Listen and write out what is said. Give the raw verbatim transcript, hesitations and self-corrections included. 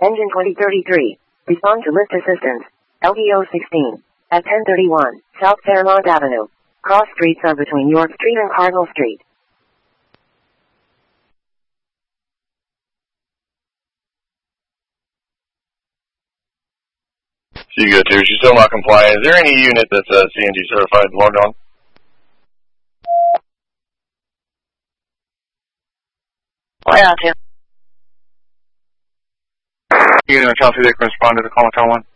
Engine twenty thirty-three. Respond to lift assistance. L D O sixteen. At ten thirty-one, South Fairmont Avenue. Cross streets are between York Street and Cardinal Street. So you go to, she's still not compliant. Is there any unit that's uh, C N G certified logged on? Why not you? You know, Chelsea, they can respond to the call on one.